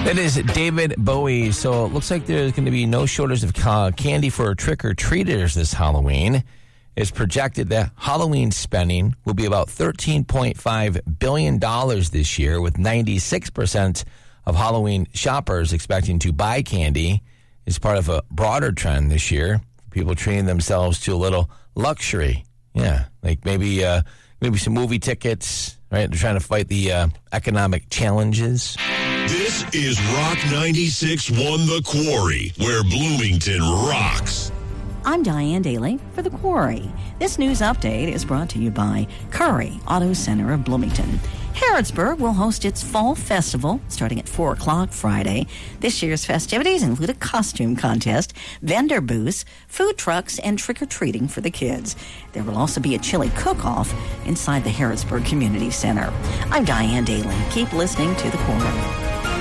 That is David Bowie. So it looks like there's going to be no shortage of candy for trick-or-treaters this Halloween. It's projected that Halloween spending will be about $13.5 billion this year, with 96% of Halloween shoppers expecting to buy candy. It's part of a broader trend this year. People treating themselves to a little luxury. Yeah, like maybe some movie tickets, right? They're trying to fight the economic challenges. This is Rock 96.1 The Quarry, where Bloomington rocks. I'm Diane Daly for The Quarry. This news update is brought to you by Curry Auto Center of Bloomington. Harrodsburg will host its Fall Festival starting at 4 o'clock Friday. This year's festivities include a costume contest, vendor booths, food trucks, and trick-or-treating for the kids. There will also be a chili cook-off inside the Harrodsburg Community Center. I'm Diane Daly. Keep listening to The Quarry.